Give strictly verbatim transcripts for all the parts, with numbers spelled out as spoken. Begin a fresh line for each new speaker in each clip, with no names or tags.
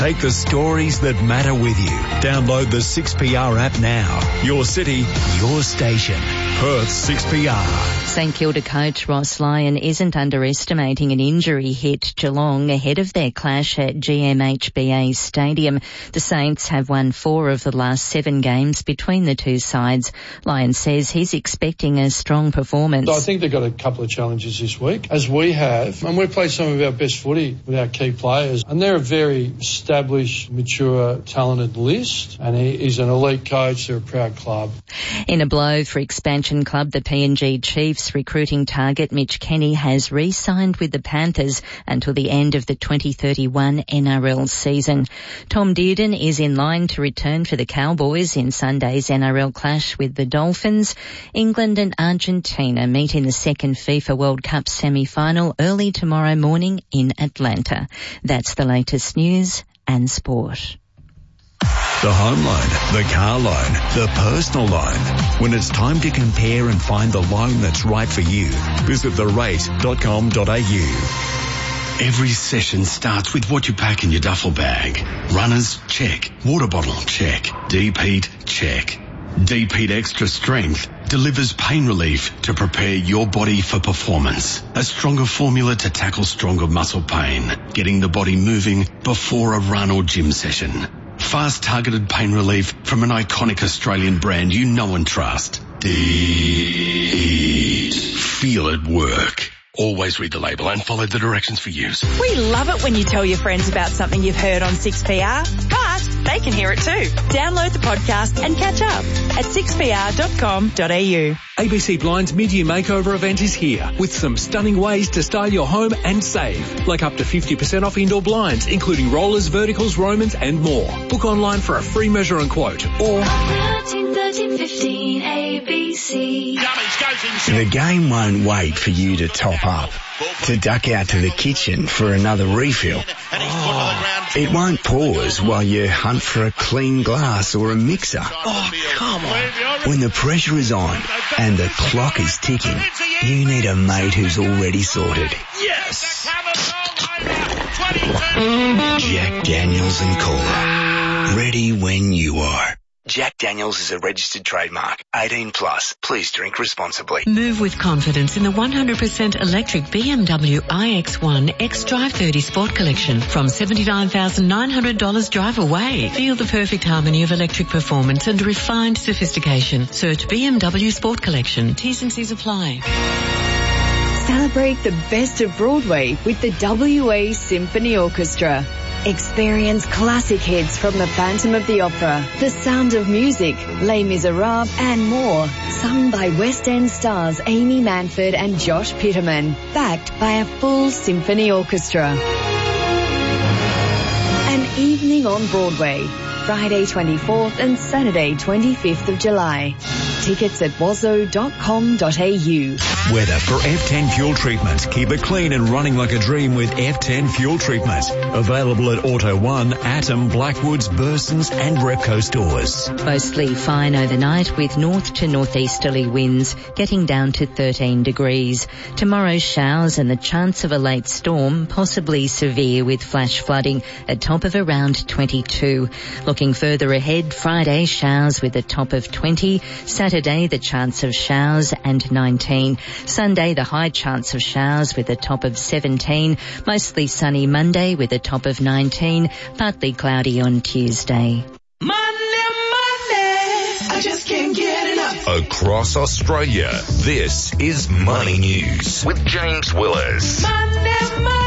Take the stories that matter with you. Download the six P R app now. Your city, your station. Perth six P R.
St Kilda coach Ross Lyon isn't underestimating an injury hit Geelong ahead of their clash at G M H B A Stadium. The Saints have won four of the last seven games between the two sides. Lyon says he's expecting a strong performance.
I think they've got a couple of challenges this week, as we have, and we've played some of our best footy with our key players, and they're a very established, mature, talented list, and he, he's an elite coach. They're a proud club.
In a blow for expansion club, the P N G Chiefs recruiting target Mitch Kenny has re-signed with the Panthers until the end of the twenty thirty-one N R L season. Tom Dearden is in line to return for the Cowboys in Sunday's N R L clash with the Dolphins. England and Argentina meet in the second FIFA World Cup semi-final early tomorrow morning in Atlanta. That's the latest news and sport.
The home loan, the car loan, the personal loan. When it's time to compare and find the loan that's right for you, visit the rate dot com dot a u.
Every session starts with what you pack in your duffel bag. Runners, check. Water bottle, check. Deep heat, check. Deep Heat Extra Strength delivers pain relief to prepare your body for performance. A stronger formula to tackle stronger muscle pain, getting the body moving before a run or gym session. Fast targeted pain relief from an iconic Australian brand you know and trust. Deep Heat. Feel it work. Always read the label and follow the directions for use.
We love it when you tell your friends about something you've heard on six P R, but they can hear it too. Download the podcast and catch up at six p r dot com dot a u.
A B C Blind's mid-year makeover event is here with some stunning ways to style your home and save, like up to fifty percent off indoor blinds, including rollers, verticals, Romans and more. Book online for a free measure and quote or
thirteen, thirteen, fifteen A B C.
The game won't wait for you to top up, to duck out to the kitchen for another refill. Oh. It won't pause while you hunt for a clean glass or a mixer.
Oh, come on.
When the pressure is on and the clock is ticking, you need a mate who's already sorted.
Yes!
Jack Daniels and Cola. Ready when you are. Jack Daniels is a registered trademark. eighteen plus. Please drink responsibly.
Move with confidence in the one hundred percent electric B M W i X one X-Drive thirty Sport Collection from seventy-nine thousand nine hundred dollars drive away. Feel the perfect harmony of electric performance and refined sophistication. Search B M W Sport Collection. T's and C's apply.
Celebrate the best of Broadway with the W A Symphony Orchestra. Experience classic hits from The Phantom of the Opera, The Sound of Music, Les Miserables and more, sung by West End stars Amy Manford and Josh Pitterman, backed by a full symphony orchestra. An evening on Broadway, Friday twenty-fourth and Saturday twenty-fifth of July. Tickets at wazzo dot com dot a u.
Weather for F ten Fuel Treatment. Keep it clean and running like a dream with F ten Fuel Treatment. Available at Auto One, Atom, Blackwoods, Bursons and Repco stores.
Mostly fine overnight with north to northeasterly winds, getting down to thirteen degrees. Tomorrow showers and the chance of a late storm, possibly severe with flash flooding, a top of around twenty-two. Looking further ahead, Friday showers with a top of twenty, Saturday the chance of showers and nineteen. Sunday the high chance of showers with a top of seventeen, mostly sunny Monday with a top of nineteen, partly cloudy on Tuesday.
Money, money, I just can't get enough.
Across Australia, this is Money News with James Willis.
Money, money.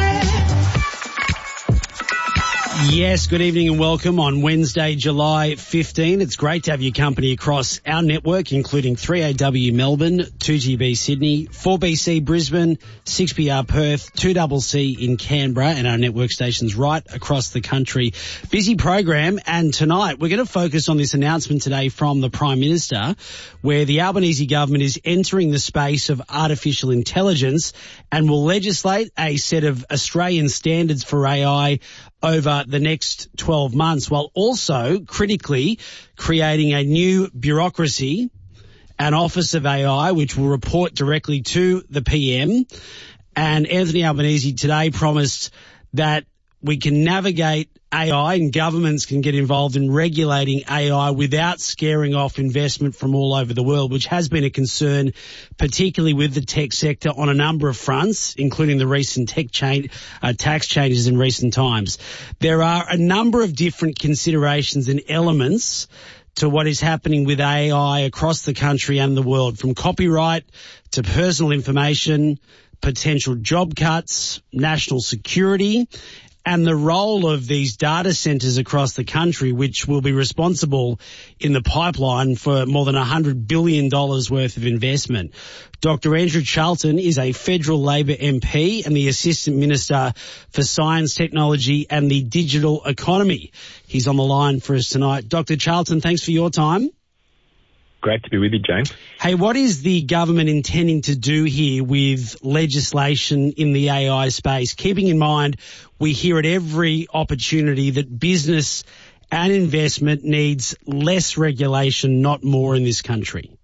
Yes, good evening and welcome on Wednesday, July fifteenth. It's great to have your company across our network, including three A W Melbourne, two G B Sydney, four B C Brisbane, six P R Perth, two C C in Canberra, and our network stations right across the country. Busy program, and tonight we're going to focus on this announcement today from the Prime Minister, where the Albanese government is entering the space of artificial intelligence and will legislate a set of Australian standards for A I over the next twelve months, while also critically creating a new bureaucracy, an Office of A I, which will report directly to the P M. And Anthony Albanese today promised that we can navigate A I and governments can get involved in regulating A I without scaring off investment from all over the world, which has been a concern, particularly with the tech sector on a number of fronts, including the recent tech change, uh, tax changes in recent times. There are a number of different considerations and elements to what is happening with A I across the country and the world, from copyright to personal information, potential job cuts, national security, and the role of these data centres across the country, which will be responsible in the pipeline for more than one hundred billion dollars worth of investment. Doctor Andrew Charlton is a federal Labor M P and the Assistant Minister for Science, Technology and the Digital Economy. He's on the line for us tonight. Doctor Charlton, thanks for your time.
Great to be with you, James.
Hey, what is the government intending to do here with legislation in the A I space? Keeping in mind, we hear at every opportunity that business and investment needs less regulation, not more in this country.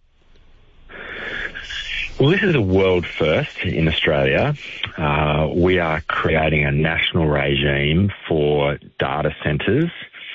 Well, this is a world first in Australia. Uh, we are creating a national regime for data centres.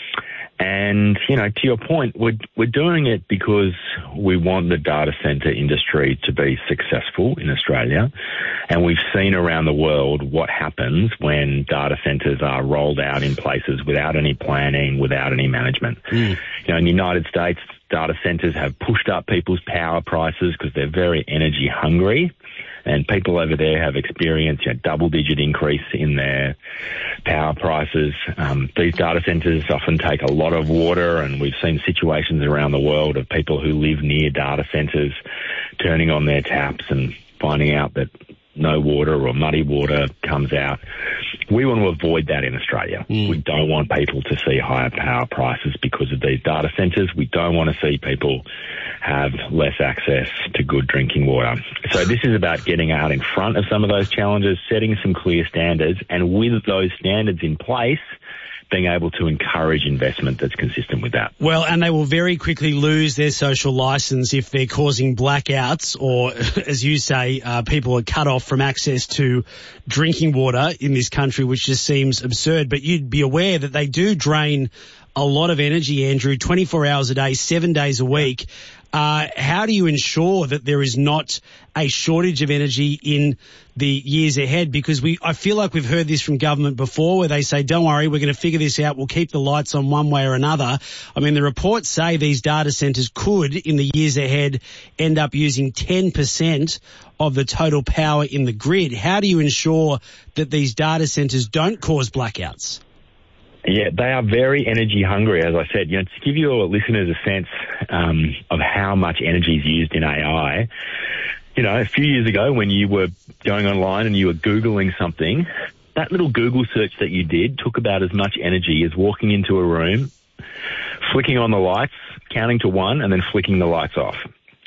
And, you know, to your point, we're, we're doing it because we want the data centre industry to be successful in Australia. And we've seen around the world what happens when data centres are rolled out in places without any planning, without any management. Mm. You know, in the United States, data centres have pushed up people's power prices because they're very energy hungry. And people over there have experienced a you know, double-digit increase in their power prices. Um, these data centres often take a lot of water, and we've seen situations around the world of people who live near data centres turning on their taps and finding out that no water or muddy water comes out. We want to avoid that in Australia. Mm. We don't want people to see higher power prices because of these data centres. We don't want to see people have less access to good drinking water. So this is about getting out in front of some of those challenges, setting some clear standards, and with those standards in place, being able to encourage investment that's consistent with that.
Well, and they will very quickly lose their social licence if they're causing blackouts or, as you say, uh, people are cut off from access to drinking water in this country, which just seems absurd. But you'd be aware that they do drain a lot of energy, Andrew, twenty-four hours a day, seven days a week. Uh, how do you ensure that there is not a shortage of energy in the years ahead? Because we, I feel like we've heard this from government before where they say, don't worry, we're going to figure this out. We'll keep the lights on one way or another. I mean, the reports say these data centres could, in the years ahead, end up using ten percent of the total power in the grid. How do you ensure that these data centres don't cause blackouts?
Yeah, they are very energy hungry, as I said. You know, to give your listeners a sense um, of how much energy is used in A I, you know, a few years ago when you were going online and you were Googling something, that little Google search that you did took about as much energy as walking into a room, flicking on the lights, counting to one, and then flicking the lights off.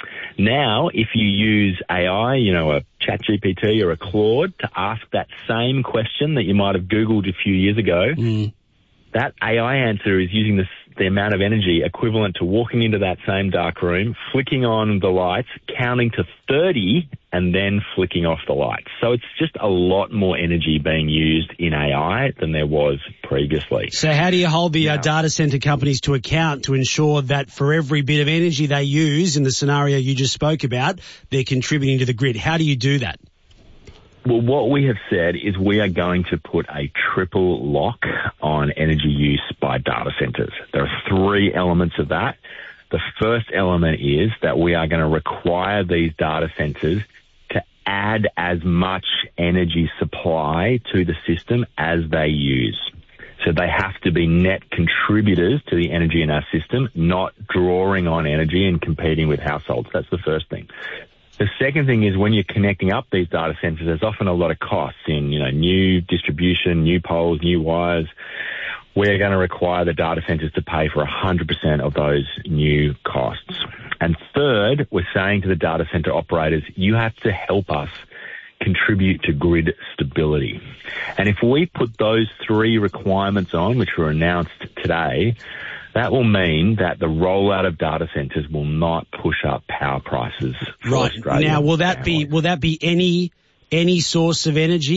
Now, if you use A I, you know, a ChatGPT or a Claude to ask that same question that you might have Googled a few years ago, mm. that A I answer is using this, the amount of energy equivalent to walking into that same dark room, flicking on the lights, counting to thirty, and then flicking off the lights. So it's just a lot more energy being used in A I than there was previously.
So how do you hold the uh, data centre companies to account to ensure that for every bit of energy they use in the scenario you just spoke about, they're contributing to the grid? How do you do that?
Well, what we have said is we are going to put a triple lock on energy use by data centres. There are three elements of that. The first element is that we are going to require these data centres to add as much energy supply to the system as they use. So they have to be net contributors to the energy in our system, not drawing on energy and competing with households. That's the first thing. The second thing is when you're connecting up these data centres, there's often a lot of costs in, you know, new distribution, new poles, new wires. We're going to require the data centres to pay for one hundred percent of those new costs. And third, we're saying to the data centre operators, you have to help us contribute to grid stability. And if we put those three requirements on, which were announced today, that will mean that the rollout of data centres will not push up power prices.
Right. Now, will that be will that be any any source of energy,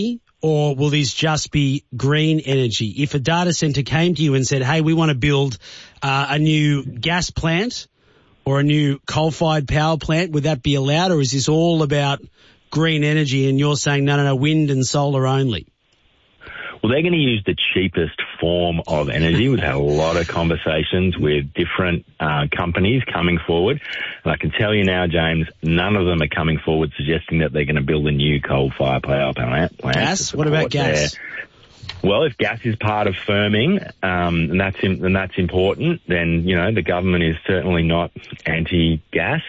or will this just be green energy? If a data centre came to you and said, hey, we want to build uh, a new gas plant or a new coal-fired power plant, would that be allowed, or is this all about green energy and you're saying, no, no, no, wind and solar only?
Well, they're going to use the cheapest form of energy. We've had a lot of conversations with different uh, companies coming forward. And I can tell you now, James, none of them are coming forward suggesting that they're going to build a new coal-fired power plant.
Gas? What about gas?
Their... Well, if gas is part of firming, um, and that's in, and that's important, then, you know, the government is certainly not anti-gas.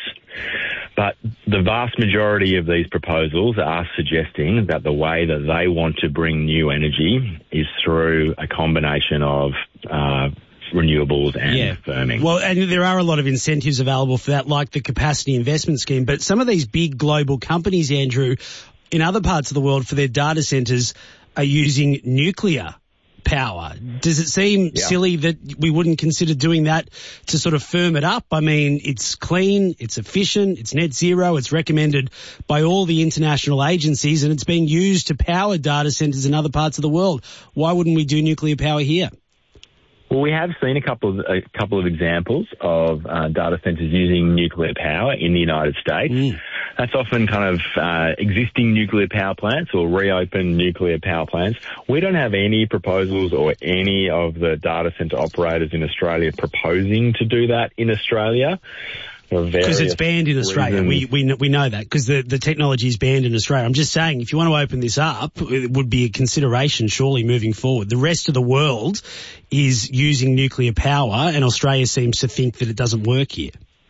But the vast majority of these proposals are suggesting that the way that they want to bring new energy is through a combination of uh, renewables and
yeah.
firming.
Well, and there are a lot of incentives available for that, like the capacity investment scheme. But some of these big global companies, Andrew, in other parts of the world for their data centres are using nuclear power. Does it seem yeah. silly that we wouldn't consider doing that to sort of firm it up? I mean, it's clean, it's efficient, it's net zero, it's recommended by all the international agencies, and it's being used to power data centres in other parts of the world. Why wouldn't we do nuclear power here?
Well, we have seen a couple of a couple of examples of uh, data centres using nuclear power in the United States. Mm. That's often kind of uh, existing nuclear power plants or reopened nuclear power plants. We don't have any proposals or any of the data centre operators in Australia proposing to do that in Australia.
Because it's banned in Australia. We, we we know that because the, the technology is banned in Australia. I'm just saying, if you want to open this up, it would be a consideration surely moving forward. The rest of the world is using nuclear power, and Australia seems to think that it doesn't work here.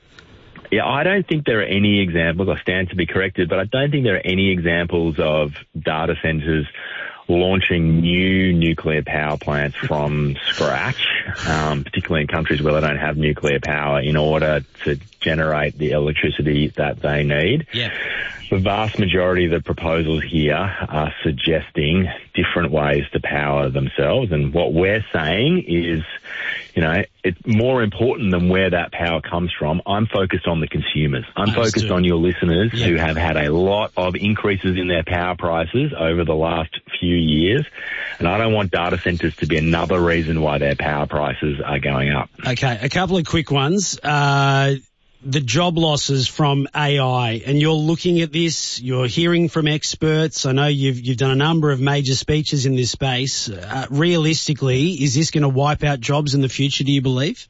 Yeah, I don't think there are any examples. I stand to be corrected, but I don't think there are any examples of data centres launching new nuclear power plants from scratch, um, particularly in countries where they don't have nuclear power, in order to generate the electricity that they need.
Yeah.
The vast majority of the proposals here are suggesting different ways to power themselves. And what we're saying is, you know, it's more important than where that power comes from. I'm focused on the consumers. I'm
Understood.
focused on your listeners
yeah.
who have had a lot of increases in their power prices over the last few years. And I don't want data centres to be another reason why their power prices are going up.
Okay, a couple of quick ones. Uh, the job losses from A I, and you're looking at this, you're hearing from experts. I know you've you've done a number of major speeches in this space. Uh, realistically, is this going to wipe out jobs in the future, do you believe?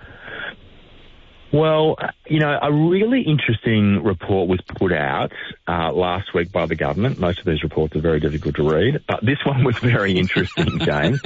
Well, you know, a really interesting report was put out uh, last week by the government. Most of these reports are very difficult to read, but this one was very interesting, James.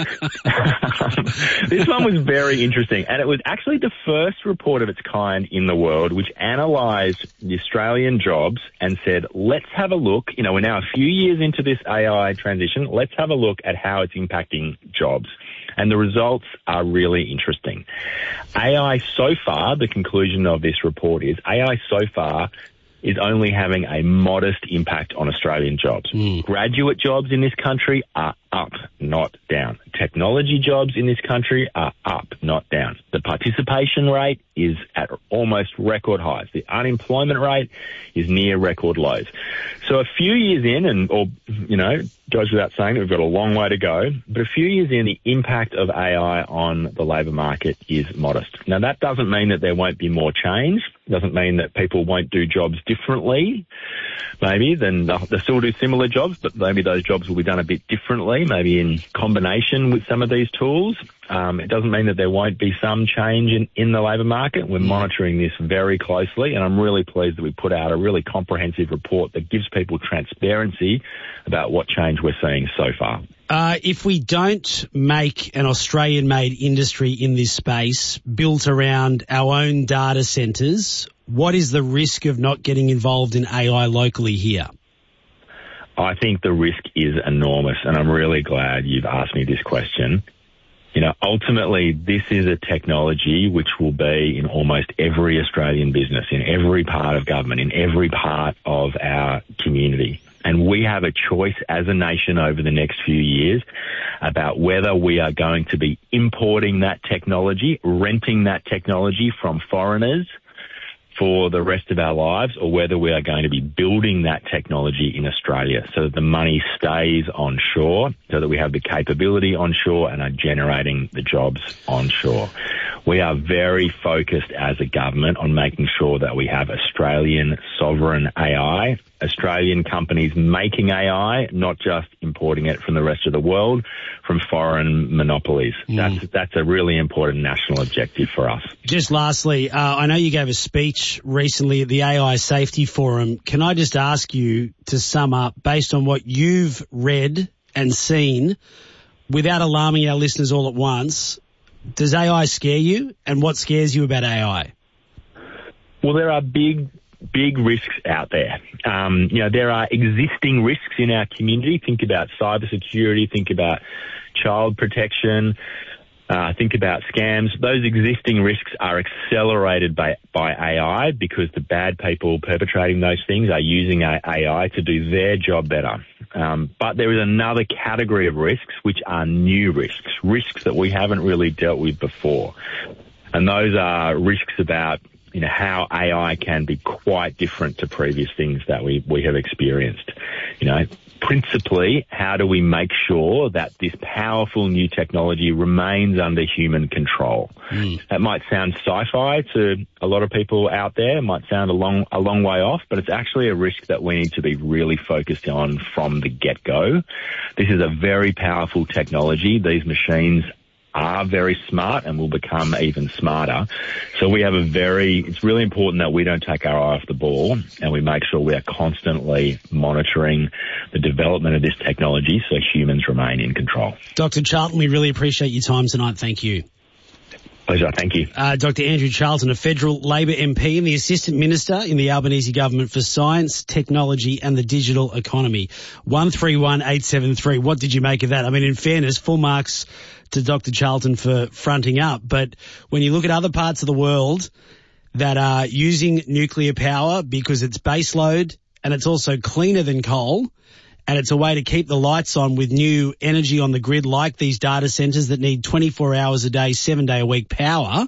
This one was very interesting, and it was actually the first report of its kind in the world which analysed the Australian jobs and said, let's have a look. You know, we're now a few years into this A I transition. Let's have a look at how it's impacting jobs. And the results are really interesting. A I so far, the conclusion of this report is A I so far is only having a modest impact on Australian jobs.
Mm.
Graduate jobs in this country are up, not down. Technology jobs in this country are up, not down. The participation rate is at almost record highs. The unemployment rate is near record lows. So a few years in, and or, you know, goes without saying that we've got a long way to go, but a few years in, the impact of A I on the labour market is modest. Now, that doesn't mean that there won't be more change. It doesn't mean that people won't do jobs differently, maybe, than they'll still do similar jobs, but maybe those jobs will be done a bit differently, maybe in combination with some of these tools. Um, it doesn't mean that there won't be some change in, in the labour market. We're monitoring this very closely, and I'm really pleased that we put out a really comprehensive report that gives people transparency about what change we're seeing so far.
Uh, if we don't make an Australian-made industry in this space built around our own data centres, what is the risk of not getting involved in A I locally here?
I think the risk is enormous, and I'm really glad you've asked me this question. You know, ultimately, this is a technology which will be in almost every Australian business, in every part of government, in every part of our community. And we have a choice as a nation over the next few years about whether we are going to be importing that technology, renting that technology from foreigners, for the rest of our lives, or whether we are going to be building that technology in Australia so that the money stays onshore, so that we have the capability onshore and are generating the jobs onshore. We are very focused as a government on making sure that we have Australian sovereign A I, Australian companies making A I, not just importing it from the rest of the world, from foreign monopolies. Mm. That's that's a really important national objective for us.
Just lastly, uh, I know you gave a speech recently at the A I Safety Forum. Can I just ask you to sum up, based on what you've read and seen, without alarming our listeners all at once, does A I scare you, and what scares you about A I?
Well, there are big, big risks out there. Um, you know, there are existing risks in our community. Think about cybersecurity, think about child protection, uh, think about scams. Those existing risks are accelerated by, by A I because the bad people perpetrating those things are using A I to do their job better. Um, but there is another category of risks which are new risks, risks that we haven't really dealt with before. And those are risks about, you know, how A I can be quite different to previous things that we, we have experienced. You know, principally, how do we make sure that this powerful new technology remains under human control? Mm. That might sound sci-fi to a lot of people out there. It might sound a long, a long way off, but it's actually a risk that we need to be really focused on from the get-go. This is a very powerful technology. These machines are very smart and will become even smarter. So we have a very, it's really important that we don't take our eye off the ball and we make sure we are constantly monitoring the development of this technology so humans remain in control.
Doctor Charlton, we really appreciate your time tonight. Thank you.
Pleasure. Thank you.
Uh, Doctor Andrew Charlton, a federal Labor M P and the Assistant Minister in the Albanese Government for Science, Technology and the Digital Economy. one three one eight seven three. What did you make of that? I mean, in fairness, full marks to Doctor Charlton for fronting up. But when you look at other parts of the world that are using nuclear power because it's baseload and it's also cleaner than coal, and it's a way to keep the lights on with new energy on the grid, like these data centres that need twenty-four hours a day, seven day a week power,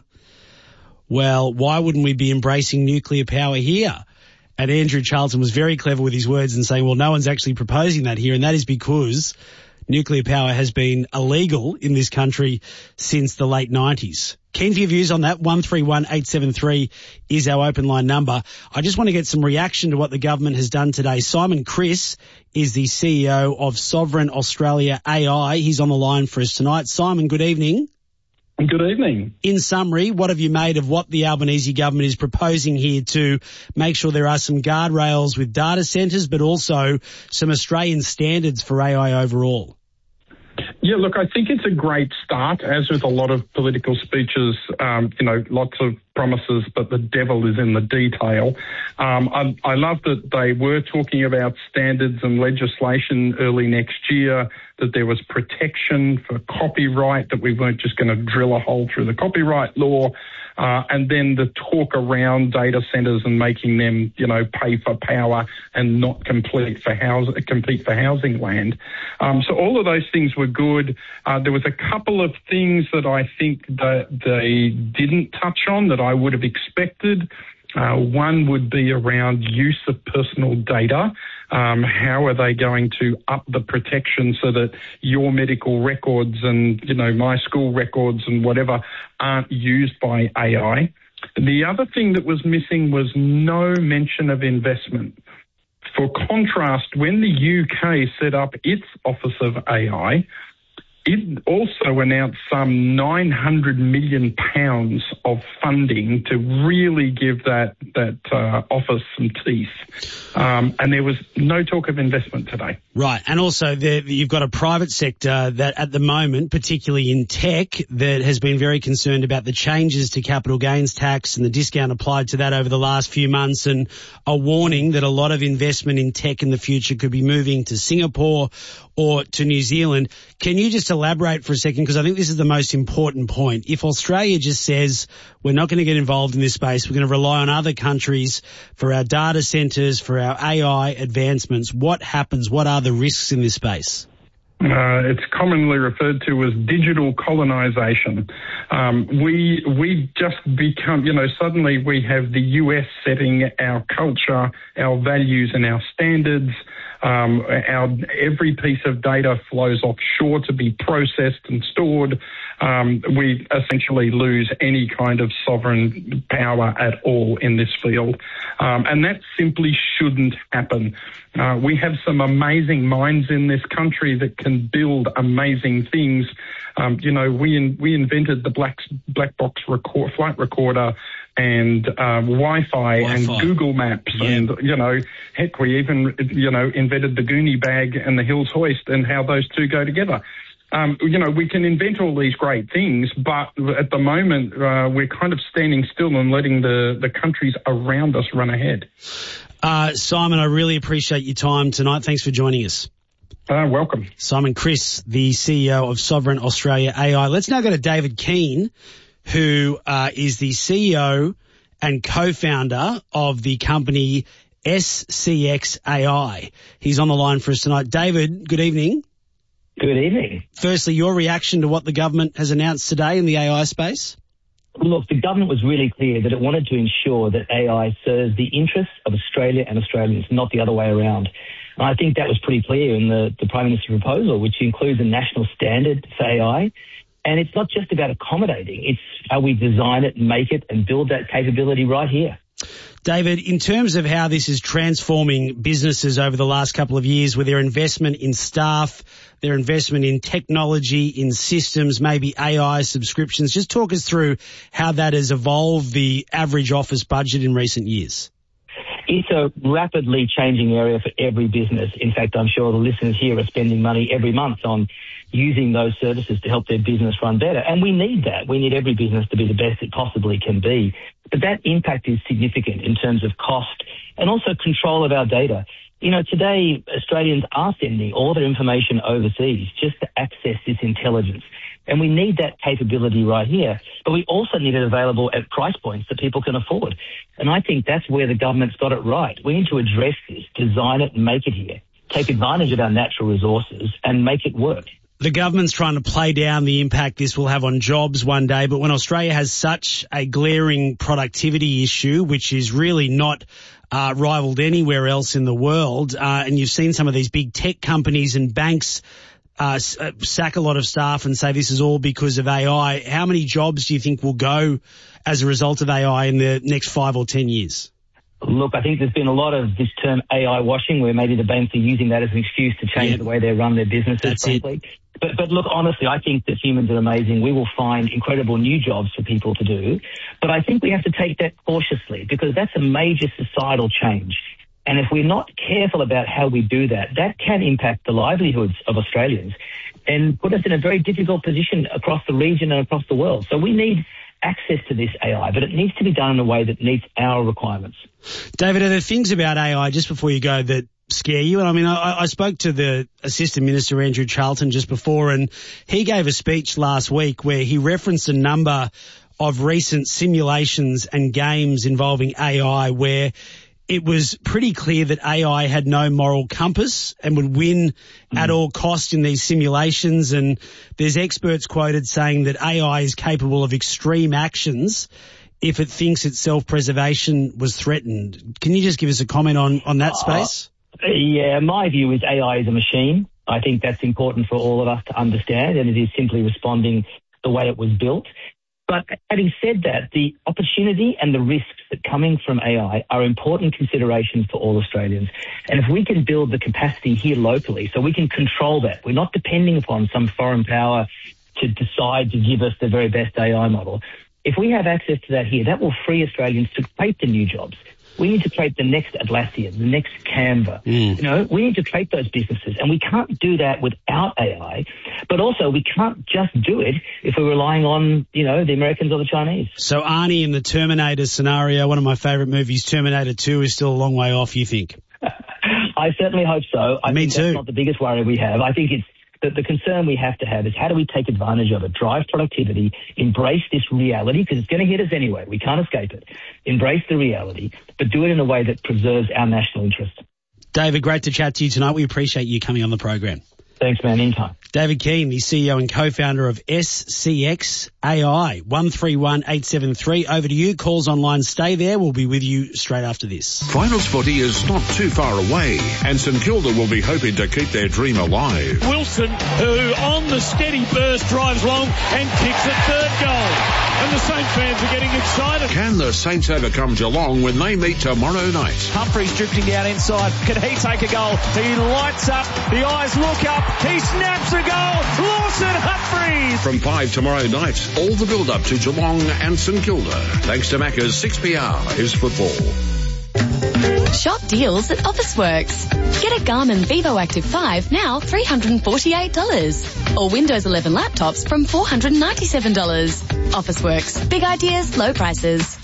well, why wouldn't we be embracing nuclear power here? And Andrew Charlton was very clever with his words and saying, well, no one's actually proposing that here, and that is because nuclear power has been illegal in this country since the late nineties. Keen for your views on that. one three one eight seven three is our open line number. I just want to get some reaction to what the government has done today. Simon Chris is the C E O of Sovereign Australia A I. He's on the line for us tonight. Simon, good evening.
Good evening.
In summary, what have you made of what the Albanese government is proposing here to make sure there are some guardrails with data centres, but also some Australian standards for A I overall?
Yeah, look, I think it's a great start. As with a lot of political speeches, um, you know, lots of promises, but the devil is in the detail. Um, I, I love that they were talking about standards and legislation early next year, that there was protection for copyright, that we weren't just going to drill a hole through the copyright law. Uh, and then the talk around data centres and making them, you know, pay for power and not complete for house, compete for housing land. Um, so all of those things were good. Uh, there was a couple of things that I think that they didn't touch on that I would have expected. Uh, one would be around use of personal data. Um, how are they going to up the protection so that your medical records and, you know, my school records and whatever aren't used by A I? The other thing that was missing was no mention of investment. For contrast, when the U K set up its Office of A I, it also announced some nine hundred million pounds of funding to really give that that uh, office some teeth. Um, and there was no talk of investment today.
Right. And also there, you've got a private sector that at the moment, particularly in tech, that has been very concerned about the changes to capital gains tax and the discount applied to that over the last few months, and a warning that a lot of investment in tech in the future could be moving to Singapore or to New Zealand. Can you just elaborate for a second? Because I think this is the most important point. If Australia just says we're not going to get involved in this space, we're going to rely on other countries for our data centres, for our A I advancements, what happens? What are the risks in this space?
Uh, it's commonly referred to as digital colonization. Um, we we just become, you know, suddenly we have the U S setting our culture, our values and our standards. Um, our every piece of data flows offshore to be processed and stored. Um, we essentially lose any kind of sovereign power at all in this field. Um, and that simply shouldn't happen. Uh, we have some amazing minds in this country that can build amazing things. Um, you know, we in, we invented the black black box record, flight recorder and um, Wi-Fi, Wi-Fi and Google Maps, yeah. And you know, heck, we even you know invented the Goonie bag and the Hills hoist, and how those two go together. Um, you know, we can invent all these great things, but at the moment uh, we're kind of standing still and letting the the countries around us run ahead.
Uh, Simon, I really appreciate your time tonight. Thanks for joining us.
Uh, welcome.
Simon Criss, the C E O of Sovereign Australia A I. Let's now go to David Keane, who uh, is the C E O and co-founder of the company S C X A I. He's on the line for us tonight. David, good evening.
Good evening.
Firstly, your reaction to what the government has announced today in the A I space?
Look, the government was really clear that it wanted to ensure that A I serves the interests of Australia and Australians, not the other way around. And I think that was pretty clear in the, the Prime Minister's proposal, which includes a national standard for A I. And it's not just about accommodating, it's how we design it and make it and build that capability right here.
David, in terms of how this is transforming businesses over the last couple of years with their investment in staff, their investment in technology, in systems, maybe A I subscriptions, just talk us through how that has evolved the average office budget in recent years.
It's a rapidly changing area for every business. In fact, I'm sure the listeners here are spending money every month on using those services to help their business run better. And we need that. We need every business to be the best it possibly can be. But that impact is significant in terms of cost and also control of our data. You know, today Australians are sending all their information overseas just to access this intelligence. And we need that capability right here. But we also need it available at price points that people can afford. And I think that's where the government's got it right. We need to address this, design it and make it here, take advantage of our natural resources and make it work.
The government's trying to play down the impact this will have on jobs one day, but when Australia has such a glaring productivity issue, which is really not uh, rivaled anywhere else in the world, uh, and you've seen some of these big tech companies and banks uh, sack a lot of staff and say this is all because of A I, how many jobs do you think will go as a result of A I in the next five or ten years?
Look, I think there's been a lot of this term A I washing, where maybe the banks are using that as an excuse to change yeah. the way they run their businesses, That's frankly. It. But, but look, honestly, I think that humans are amazing. We will find incredible new jobs for people to do. But I think we have to take that cautiously, because that's a major societal change. And if we're not careful about how we do that, that can impact the livelihoods of Australians and put us in a very difficult position across the region and across the world. So we need access to this A I, but it needs to be done in a way that meets our requirements.
David, are there things about A I, just before you go, that scare you? And I mean, I, I spoke to the Assistant Minister, Andrew Charlton, just before, and he gave a speech last week where he referenced a number of recent simulations and games involving A I where it was pretty clear that A I had no moral compass and would win mm. at all cost in these simulations. And there's experts quoted saying that A I is capable of extreme actions if it thinks its self-preservation was threatened. Can you just give us a comment on, on that space?
Uh, yeah, my view is A I is a machine. I think that's important for all of us to understand, and it is simply responding the way it was built. But having said that, the opportunity and the risks that coming from A I are important considerations for all Australians. And if we can build the capacity here locally so we can control that, we're not depending upon some foreign power to decide to give us the very best A I model. If we have access to that here, that will free Australians to create the new jobs. We need to create the next Atlassian, the next Canva. Mm. You know, we need to create those businesses, and we can't do that without A I. But also, we can't just do it if we're relying on, you know, the Americans or the Chinese.
So, Arnie, in the Terminator scenario, one of my favourite movies, Terminator two, is still a long way off, you think?
I certainly hope so. I
Me
think
too.
That's not the biggest worry we have. I think it's the, the concern we have to have is how do we take advantage of it, drive productivity, embrace this reality, because it's going to hit us anyway. We can't escape it. Embrace the reality, but do it in a way that preserves our national interest.
David, great to chat to you tonight. We appreciate you coming on the program.
Thanks, man. Anytime.
David Keane, the C E O and co-founder of S C X A I. one three one eight seven three. Over to you. Calls online. Stay there. We'll be with you straight after this.
Finals footy is not too far away, and St Kilda will be hoping to keep their dream alive.
Wilson, who on the steady burst drives long and kicks a third goal. And the Saint fans are getting excited.
Can the Saints overcome Geelong when they meet tomorrow night?
Humphreys drifting down inside. Can he take a goal? He lights up. The eyes look up. He snaps a goal. Lawson Humphreys.
From five tomorrow night, all the build-up to Geelong and St Kilda. Thanks to Macca's, six P R is football.
Shop deals at Officeworks. Get a Garmin Vivo Active five now three hundred forty-eight dollars. Or Windows eleven laptops from four hundred ninety-seven dollars. Officeworks. Big ideas, low prices.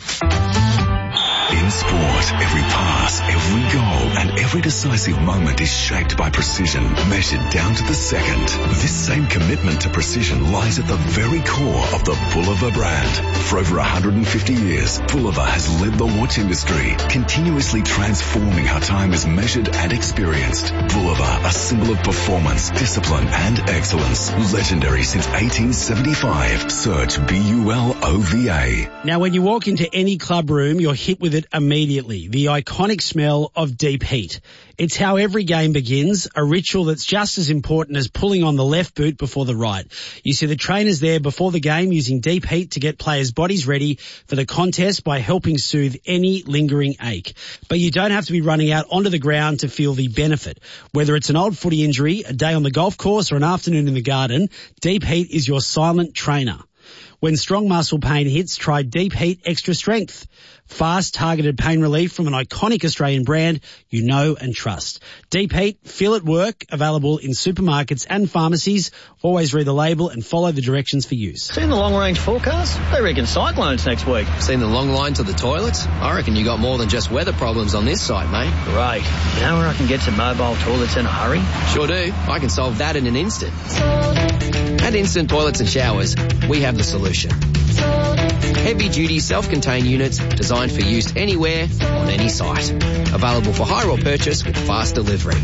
In sport, every pass, every goal, and every decisive moment is shaped by precision, measured down to the second. This same commitment to precision lies at the very core of the Bulova brand. For over one hundred fifty years, Bulova has led the watch industry, continuously transforming how time is measured and experienced. Bulova, a symbol of performance, discipline, and excellence. Legendary since eighteen seventy-five. Search B U L O V A.
Now, when you walk into any club room, you're hit with it immediately. The iconic smell of deep heat. It's how every game begins, a ritual that's just as important as pulling on the left boot before the right. You see the trainers there before the game using deep heat to get players' bodies ready for the contest by helping soothe any lingering ache. But you don't have to be running out onto the ground to feel the benefit. Whether it's an old footy injury, a day on the golf course, or an afternoon in the garden, deep heat is your silent trainer. When strong muscle pain hits, try Deep Heat Extra Strength. Fast, targeted pain relief from an iconic Australian brand you know and trust. Deep Heat, feel it work, available in supermarkets and pharmacies. Always read the label and follow the directions for use.
Seen the long-range forecast? They reckon cyclones next week.
Seen the long line to the toilets? I reckon you got more than just weather problems on this site, mate.
Great. You know where I can get to mobile toilets in a hurry?
Sure do. I can solve that in an instant. At Instant Toilets and Showers, we have the solution. Heavy-duty self-contained units designed for use anywhere, on any site. Available for hire or purchase with fast delivery.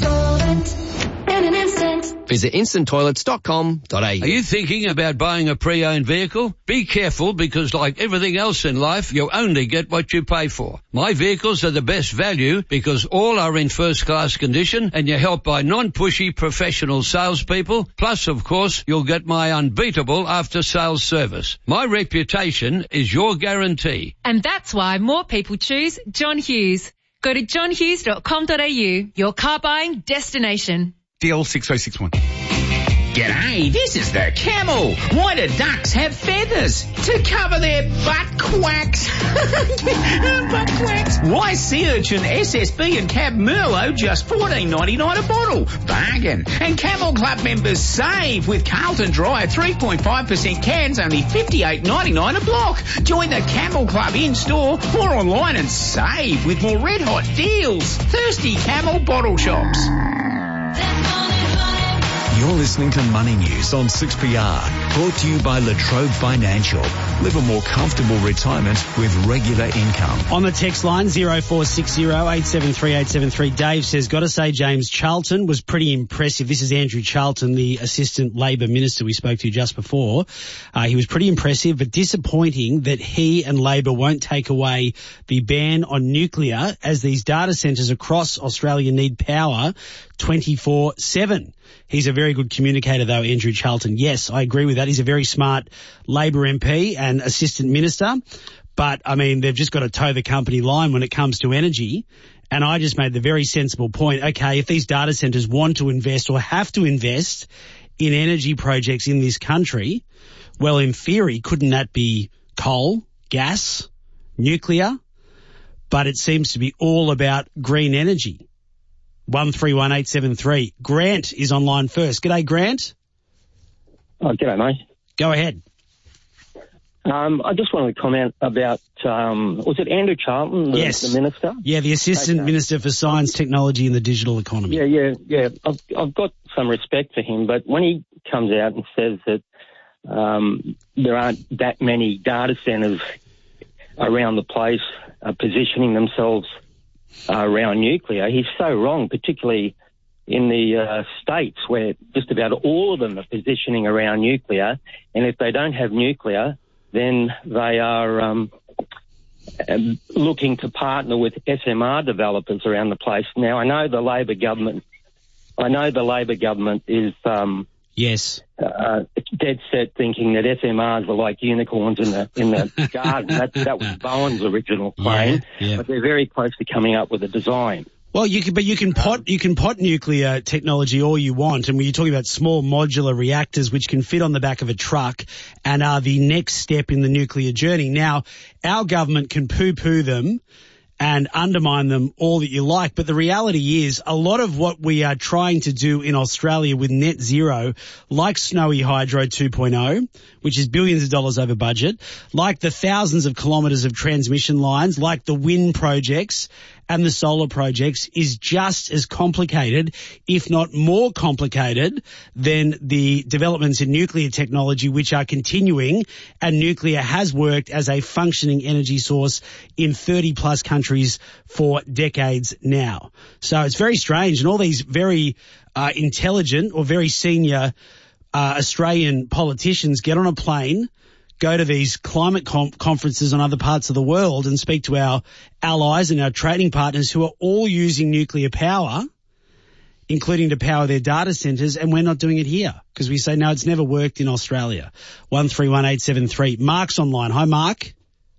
In an instant. Visit instant toilets dot com dot a u.
Are you thinking about buying a pre-owned vehicle? Be careful, because like everything else in life, you only get what you pay for. My vehicles are the best value because all are in first-class condition, and you're helped by non-pushy professional salespeople. Plus, of course, you'll get my unbeatable after-sales service. My reputation is your guarantee.
And that's why more people choose John Hughes. Go to john hughes dot com dot a u, your car buying destination.
D L six oh six one.
G'day, this is the Camel. Why do ducks have feathers? To cover their butt quacks. Butt quacks. Why sea urchin, S S B and Cab Merlot just fourteen ninety-nine a bottle? Bargain. And Camel Club members save with Carlton Dry three point five percent cans, only fifty-eight ninety-nine a block. Join the Camel Club in-store or online and save with more red-hot deals. Thirsty Camel bottle shops.
You're listening to Money News on six P R, brought to you by Latrobe Financial. Live a more comfortable retirement with regular income.
On the text line, zero four six zero eight seven three eight seven three, Dave says, got to say James Charlton was pretty impressive. This is Andrew Charlton, the Assistant Labor Minister we spoke to just before. Uh, he was pretty impressive, but disappointing that he and Labor won't take away the ban on nuclear, as these data centres across Australia need power twenty-four seven. He's a very good communicator, though, Andrew Charlton. Yes, I agree with that. He's a very smart Labor M P and Assistant Minister. But, I mean, they've just got to toe the company line when it comes to energy. And I just made the very sensible point, okay, if these data centres want to invest or have to invest in energy projects in this country, well, in theory, couldn't that be coal, gas, nuclear? But it seems to be all about green energy. one three one eight seven three. Grant is online first. G'day, Grant.
Oh, g'day, mate.
Go ahead.
Um, I just wanted to comment about, um, was it Andrew Charlton, the,
yes.
the Minister?
Yeah, the Assistant okay. Minister for Science, Technology and the Digital Economy.
Yeah, yeah, yeah. I've, I've got some respect for him, but when he comes out and says that um, there aren't that many data centres around the place uh, positioning themselves uh, around nuclear, he's so wrong, particularly in the uh, States where just about all of them are positioning around nuclear, and if they don't have nuclear, then they are um, um, looking to partner with S M R developers around the place. Now, I know the Labor government, I know the Labor government is um,
yes
uh, dead set thinking that S M Rs are like unicorns in the in the garden. That that was Bowen's original claim,
Yeah, yeah.
but they're very close to coming up with a design.
Well, you can, but you can pot you can pot nuclear technology all you want, and when you're talking about small modular reactors which can fit on the back of a truck and are the next step in the nuclear journey. Now, our government can poo-poo them and undermine them all that you like, but the reality is a lot of what we are trying to do in Australia with net zero, like Snowy Hydro two point oh, which is billions of dollars over budget, like the thousands of kilometres of transmission lines, like the wind projects and the solar projects, is just as complicated, if not more complicated, than the developments in nuclear technology, which are continuing, and nuclear has worked as a functioning energy source in thirty plus countries for decades now. So it's very strange, and all these very uh, intelligent or very senior uh, Australian politicians get on a plane, go to these climate com- conferences on other parts of the world and speak to our allies and our trading partners who are all using nuclear power, including to power their data centres, and we're not doing it here because we say, no, it's never worked in Australia. one three one eight seven three. Mark's online. Hi, Mark.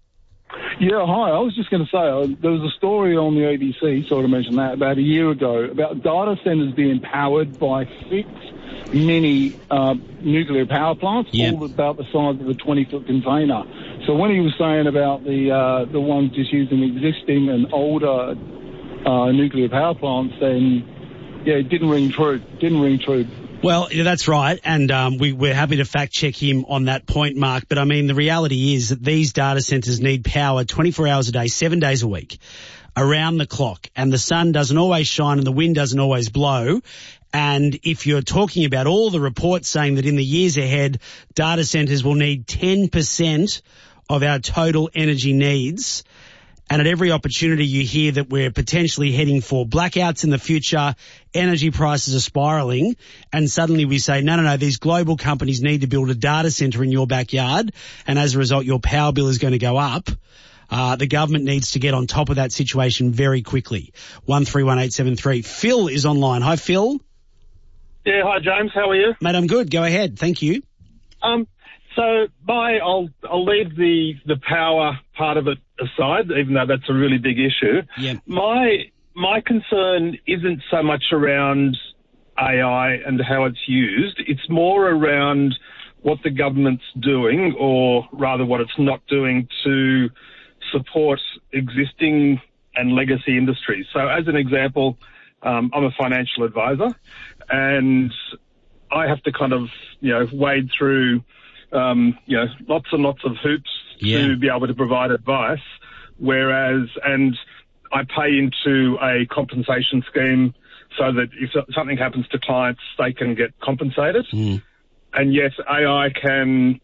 Yeah, hi. I was just going to say, uh, there was a story on the A B C, sort of mentioned that, about a year ago, about data centres being powered by six mini uh, nuclear power plants,
yep.
all about the size of a twenty-foot container. So when he was saying about the uh, the ones just using existing and older uh, nuclear power plants, then, yeah, it didn't ring true. Didn't ring true.
Well, yeah, that's right, and um, we, we're happy to fact-check him on that point, Mark. But, I mean, the reality is that these data centres need power twenty-four hours a day, seven days a week, around the clock, and the sun doesn't always shine and the wind doesn't always blow. And if you're talking about all the reports saying that in the years ahead, data centres will need ten percent of our total energy needs, and at every opportunity you hear that we're potentially heading for blackouts in the future, energy prices are spiralling, and suddenly we say, no, no, no, these global companies need to build a data centre in your backyard, and as a result your power bill is going to go up. Uh, the government needs to get on top of that situation very quickly. one three one eight seven three. Phil is online. Hi, Phil.
Yeah, hi, James. How are you?
Mate, I'm good. Go ahead. Thank you.
Um, so my, I'll, I'll leave the, the power part of it aside, even though that's a really big issue.
Yeah.
My, my concern isn't so much around A I and how it's used. It's more around what the government's doing, or rather what it's not doing, to support existing and legacy industries. So as an example, um, I'm a financial advisor, and I have to kind of, you know, wade through, um, you know, lots and lots of hoops
yeah.
to be able to provide advice. Whereas, and I pay into a compensation scheme so that if something happens to clients, they can get compensated.
Mm.
And yes, A I can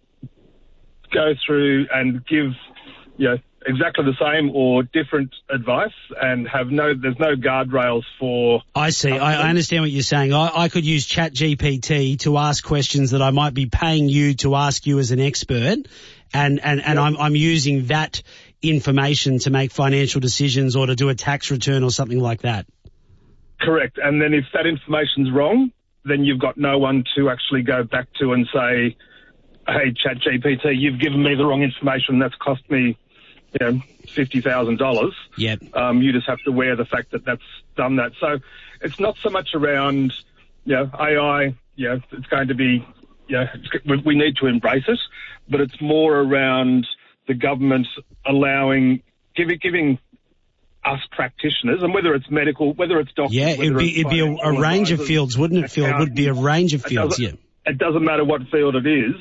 go through and give, you know, exactly the same or different advice, and have no, there's no guardrails for.
I see. I, I understand what you're saying. I, I could use ChatGPT to ask questions that I might be paying you to ask you as an expert, and, and, and
Yeah.
I'm, I'm using that information to make financial decisions or to do a tax return or something like that.
Correct. And then if that information's wrong, then you've got no one to actually go back to and say, hey, ChatGPT, you've given me the wrong information. That's cost me, you know, fifty thousand dollars.
Yep.
Um, you just have to wear the fact that that's done that. So it's not so much around, you know, A I, you know, it's going to be, you know, it's, we, we need to embrace it, but it's more around the government allowing, giving, giving us practitioners, and whether it's medical, whether it's doctors.
Yeah, it'd be, it'd be a, a range of fields, wouldn't it, Phil? It would be a range of fields, yeah.
It doesn't matter what field it is.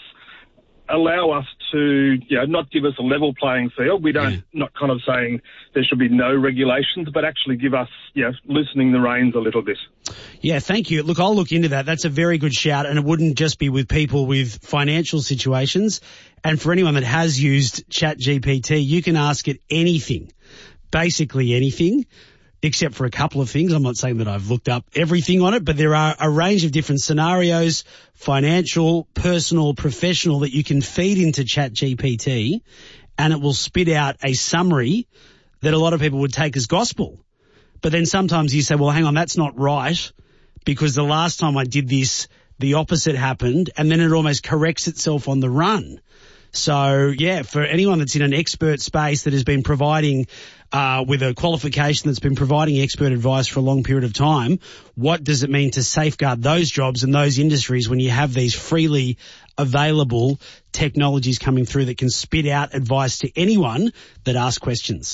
Allow us to, you know, not give us a level playing field. We don't,
Yeah.
not kind of saying there should be no regulations, but actually give us, you know, loosening the reins a little bit.
Yeah, thank you. Look, I'll look into that. That's a very good shout, and it wouldn't just be with people with financial situations. And for anyone that has used ChatGPT, you can ask it anything, basically anything. except for a couple of things. I'm not saying that I've looked up everything on it, but there are a range of different scenarios, financial, personal, professional, that you can feed into ChatGPT, and it will spit out a summary that a lot of people would take as gospel. But then sometimes you say, well, hang on, that's not right, because the last time I did this, the opposite happened, and then it almost corrects itself on the run. So, yeah, for anyone that's in an expert space that has been providing, uh, with a qualification that's been providing expert advice for a long period of time, what does it mean to safeguard those jobs and those industries when you have these freely available technologies coming through that can spit out advice to anyone that asks questions?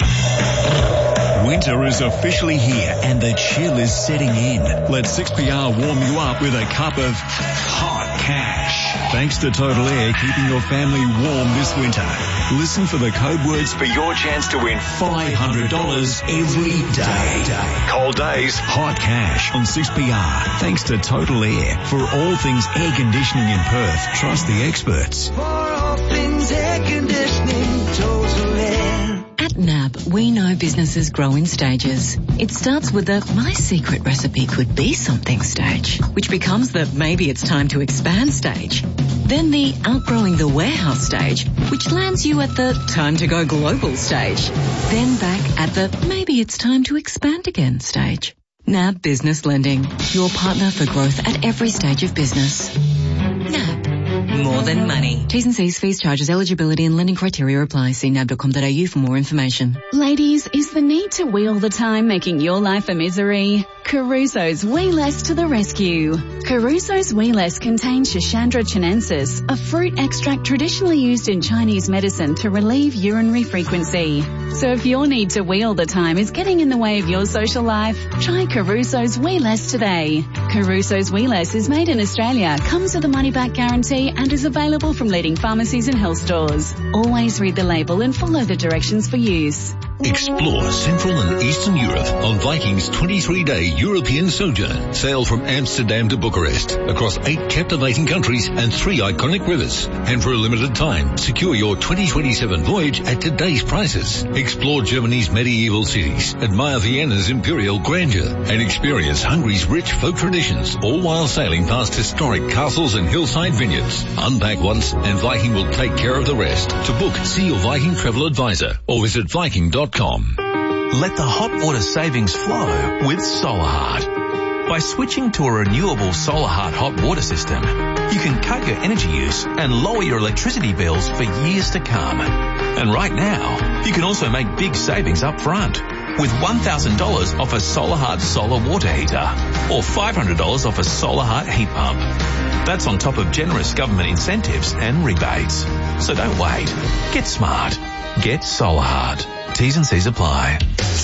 Winter is officially here and the chill is setting in. Let six P R warm you up with a cup of hot cash. Thanks to Total Air, keeping your family warm this winter. Listen for the code words for your chance to win five hundred dollars every day. Cold days, hot cash on six P R. Thanks to Total Air. For all things air conditioning in Perth, trust the experts.
For all things air conditioning, Total Air.
At N A B, we know businesses grow in stages. It starts with the my secret recipe could be something stage, which becomes the maybe it's time to expand stage. Then the outgrowing the warehouse stage, which lands you at the time to go global stage. Then back at the maybe it's time to expand again stage. N A B Business Lending, your partner for growth at every stage of business. N A B. More than money. T's and C's, fees, charges, eligibility and lending criteria apply. See nab dot com dot a u for more information.
Ladies, is the need to wheel all the time making your life a misery? Caruso's Wee Less to the rescue. Caruso's Wee Less contains Schisandra chinensis, a fruit extract traditionally used in Chinese medicine to relieve urinary frequency. So if your need to wheel all the time is getting in the way of your social life, try Caruso's Wee Less today. Caruso's Wee Less is made in Australia, comes with a money-back guarantee and is available from leading pharmacies and health stores. Always read the label and follow the directions for use.
Explore Central and Eastern Europe on Viking's twenty-three day European sojourn. Sail from Amsterdam to Bucharest across eight captivating countries and three iconic rivers. And for a limited time, secure your twenty twenty-seven voyage at today's prices. Explore Germany's medieval cities, admire Vienna's imperial grandeur, and experience Hungary's rich folk traditions, all while sailing past historic castles and hillside vineyards. Unpack once and Viking will take care of the rest. To book, see your Viking travel advisor or visit viking dot com.
Let the hot water savings flow with Solarheart. By switching to a renewable Solarheart hot water system, you can cut your energy use and lower your electricity bills for years to come. And right now, you can also make big savings up front with one thousand dollars off a Solarheart solar water heater or five hundred dollars off a Solarheart heat pump. That's on top of generous government incentives and rebates. So don't wait. Get smart. Get Solarheart. T's and C's apply.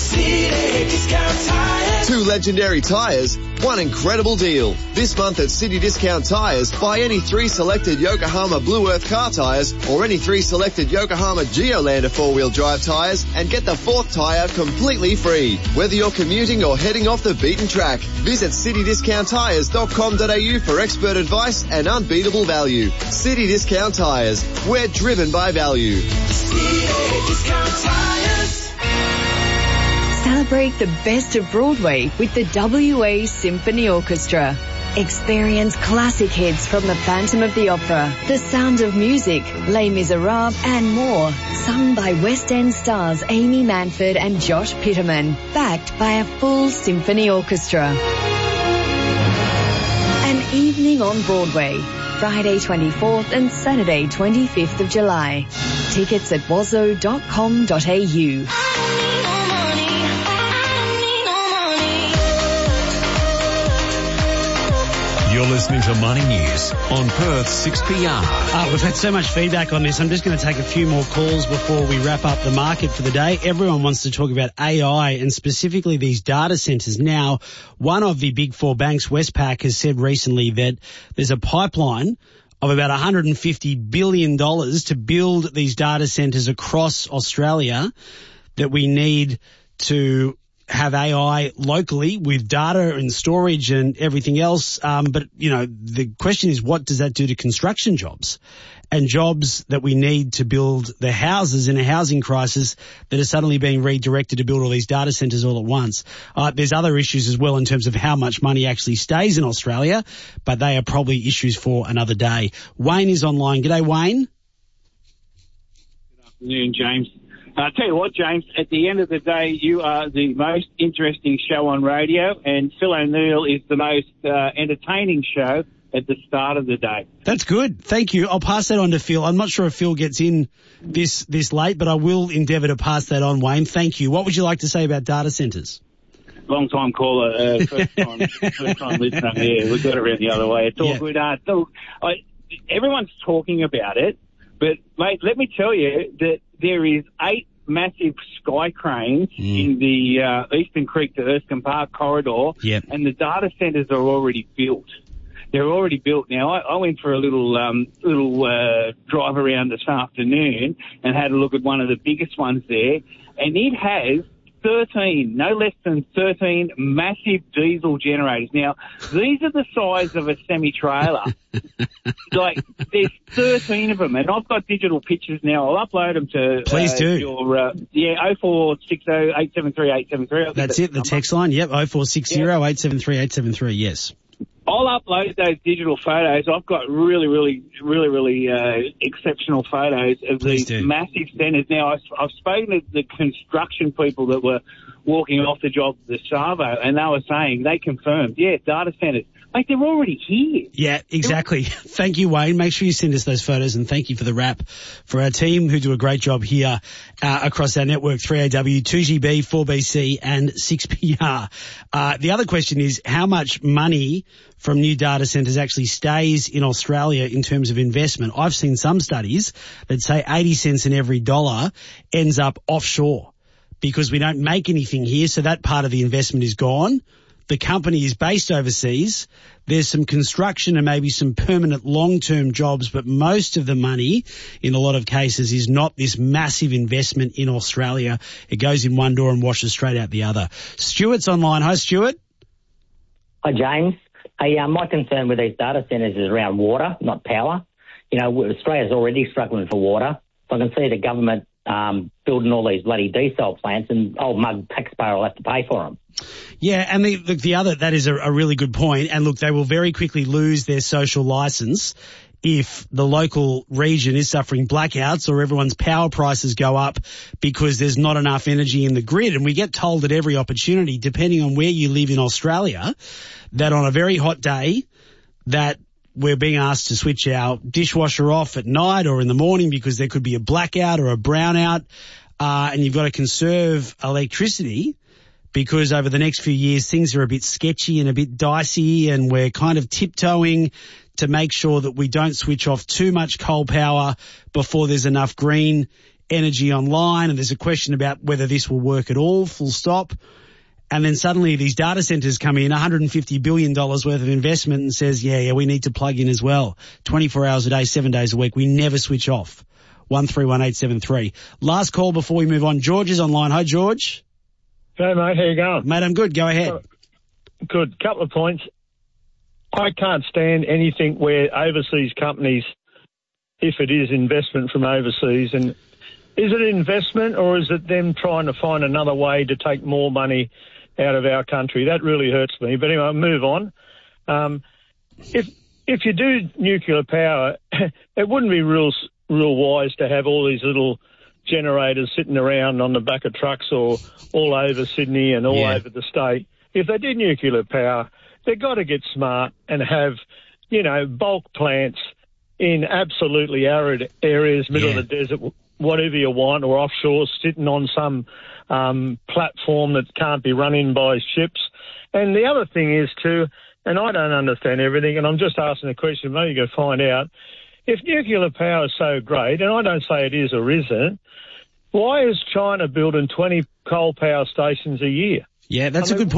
Two legendary tyres, one incredible deal. This month at City Discount Tyres, buy any three selected Yokohama Blue Earth car tyres or any three selected Yokohama Geolander four-wheel drive tyres and get the fourth tyre completely free. Whether you're commuting or heading off the beaten track, visit city discount tyres dot com dot a u for expert advice and unbeatable value. City Discount Tyres, we're driven by value.
City Discount Tyres.
Celebrate the best of Broadway with the W A Symphony Orchestra. Experience classic hits from The Phantom of the Opera, The Sound of Music, Les Miserables, and more, sung by West End stars Amy Manford and Josh Pitterman, backed by a full symphony orchestra. An evening on Broadway, Friday twenty-fourth and Saturday twenty-fifth of July. Tickets at wazzo dot com dot a u.
You're listening to Money News on Perth six P R.
Uh, we've had so much feedback on this. I'm just going to take a few more calls before we wrap up the market for the day. Everyone wants to talk about A I and specifically these data centres. Now, one of the big four banks, Westpac, has said recently that there's a pipeline of about one hundred fifty billion dollars to build these data centres across Australia that we need to have A I locally with data and storage and everything else. Um, but, you know, the question is, what does that do to construction jobs? and jobs that we need to build the houses in a housing crisis that are suddenly being redirected to build all these data centres all at once. Uh, there's other issues as well in terms of how much money actually stays in Australia, but they are probably issues for another day. Wayne is online. G'day, Wayne.
Good afternoon, James. I'll tell you what, James, at the end of the day, you are the most interesting show on radio, and Phil O'Neill is the most uh, entertaining show at the start of the day.
That's good. Thank you. I'll pass that on to Phil. I'm not sure if Phil gets in this this late, but I will endeavour to pass that on, Wayne. Thank you. What would you like to say about data centres?
Long time caller, uh, first time, first time listener. Yeah, we got it around the other way. It's all yeah. good. Uh, so, I, everyone's talking about it, but mate, let me tell you that there is eight massive sky cranes mm. in the uh, Eastern Creek to Erskine Park corridor,
yep.
and the data centres are already built. They're already built. Now, I, I went for a little um, little uh, drive around this afternoon and had a look at one of the biggest ones there, and it has thirteen, no less than thirteen massive diesel generators. Now, these are the size of a semi-trailer. Like, there's thirteen of them, and I've got digital pictures now. I'll upload them to
Please
uh,
do.
your, uh, yeah, oh four six oh, eight seven three, eight seven three.
That's it, the number. Text line, yep, oh four six oh, eight seven three, eight seven three, yes.
I'll upload those digital photos. I've got really, really, really, really uh, exceptional photos of
Please
these
do.
massive centres. Now, I've, I've spoken to the construction people that were walking off the job at the Savo, and they were saying, they confirmed, yeah, data centres. Like, they're already here.
Yeah, exactly. Thank you, Wayne. Make sure you send us those photos, and thank you for the wrap for our team who do a great job here uh, across our network, three A W, two G B, four B C and six P R. Uh, the other question is how much money from new data centres actually stays in Australia in terms of investment. I've seen some studies that say eighty cents in every dollar ends up offshore because we don't make anything here, so that part of the investment is gone. The company is based overseas. There's some construction and maybe some permanent long-term jobs, but most of the money in a lot of cases is not this massive investment in Australia. It goes in one door and washes straight out the other. Stuart's online. Hi, Stuart.
Hi, James. Hey, uh, my concern with these data centres is around water, not power. You know, Australia's already struggling for water. So I can see the government um, building all these bloody desal plants, and old mug taxpayer will have to pay for them.
Yeah, and the, the, the other, that is a, a really good point. And look, they will very quickly lose their social licence if the local region is suffering blackouts or everyone's power prices go up because there's not enough energy in the grid. And we get told at every opportunity, depending on where you live in Australia, that on a very hot day, that we're being asked to switch our dishwasher off at night or in the morning because there could be a blackout or a brownout, uh, and you've got to conserve electricity because over the next few years things are a bit sketchy and a bit dicey, and we're kind of tiptoeing to make sure that we don't switch off too much coal power before there's enough green energy online. And there's a question about whether this will work at all, full stop. And then suddenly these data centres come in, one hundred fifty billion dollars worth of investment, and says, yeah, yeah, we need to plug in as well. twenty-four hours a day, seven days a week. We never switch off. one three one eight seven three. Last call before we move on. George is online. Hi, George.
Hey, mate. How you going?
Mate, I'm good. Go ahead.
Good. Couple of points. I can't stand anything where overseas companies, if it is investment from overseas, and is it investment or is it them trying to find another way to take more money out of our country? That really hurts me. But anyway, I'll move on. Um, if if you do nuclear power, it wouldn't be real real wise to have all these little generators sitting around on the back of trucks or all over Sydney and all yeah. over the state. If they did nuclear power, they've got to get smart and have, you know, bulk plants in absolutely arid areas, middle yeah. of the desert, whatever you want, or offshore, sitting on some um, platform that can't be run in by ships. And the other thing is too, and I don't understand everything, and I'm just asking a question, maybe you can find out, if nuclear power is so great, and I don't say it is or isn't, why is China building twenty coal power stations a year?
Yeah, that's
I
a
mean,
good point.